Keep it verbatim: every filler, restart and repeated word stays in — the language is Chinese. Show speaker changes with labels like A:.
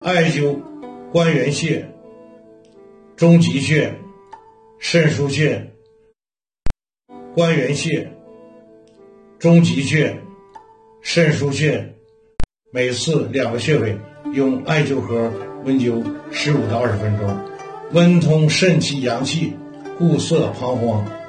A: 艾灸关元穴、中极穴、肾腧穴、关元穴、中极穴、肾腧穴，每次两个穴位，用艾灸盒温灸十五到二十分钟，温通肾气阳气，固涩膀胱。